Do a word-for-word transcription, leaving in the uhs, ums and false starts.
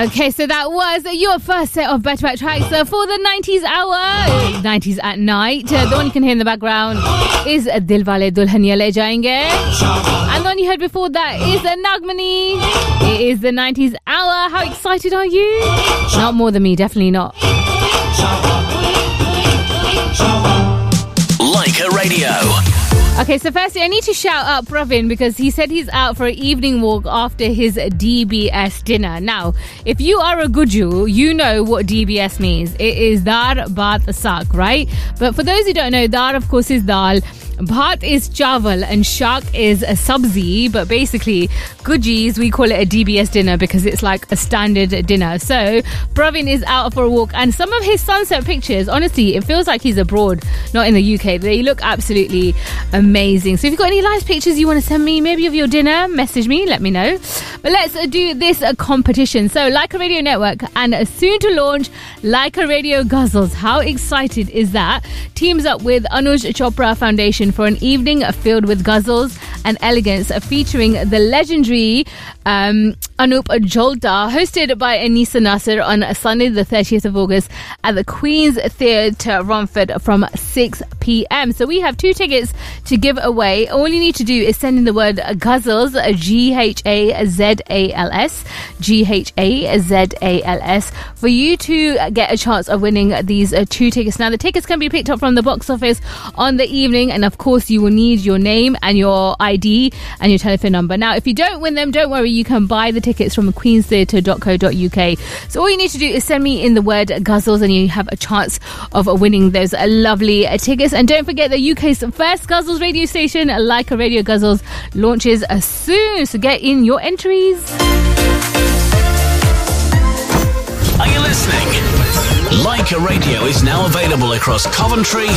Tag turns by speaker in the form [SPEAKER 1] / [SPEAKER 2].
[SPEAKER 1] Okay, so that was your first set of Back to Back tracks uh, for the nineties hour. nineties at night. Uh, the one you can hear in the background is Dilwale Dulhaniya Le Jayenge. And the one you heard before that is uh, Nagmani. It is the nineties hour. How excited are you? Not more than me, definitely not.
[SPEAKER 2] Leica Radio.
[SPEAKER 1] Okay, so firstly, I need to shout out Pravin because he said he's out for an evening walk after his D B S dinner. Now, if you are a Guju, you know what D B S means. It is Dar, Baat, Saag, right? But for those who don't know, Dar, of course, is dal. Bhat is chawal and shak is a sabzi, but basically Gujis, we call it a D B S dinner because it's like a standard dinner. So Pravin is out for a walk and some of his sunset pictures, honestly, it feels like he's abroad, not in the U K. They look absolutely amazing. So if you've got any nice pictures you want to send me, maybe of your dinner, message me, let me know. But let's do this uh, competition. So Leica Radio Network and soon to launch Leica Radio Ghazals. How excited is that? Teams up with Anuj Chopra Foundation for an evening filled with ghazals and elegance featuring the legendary um, Anup Jolta, hosted by Anisa Nasser on Sunday the thirtieth of August at the Queen's Theatre Romford from six p.m. So we have two tickets to give away. All you need to do is send in the word ghazals, G H A Z A L S, G H A Z A L S, for you to get a chance of winning these uh, two tickets. Now the tickets can be picked up from the box office on the evening, and of course you will need your name and your I D and your telephone number. Now if you don't win them, don't worry, you can buy the tickets from queens theatre dot co dot uk. So all you need to do is send me in the word ghazals and you have a chance of winning those uh, lovely uh, tickets. And don't forget the U K's first ghazals radio station, Leica Radio Ghazals, launches uh, soon, so get in your entries.
[SPEAKER 2] Are you listening? Leica Radio is now available across Coventry,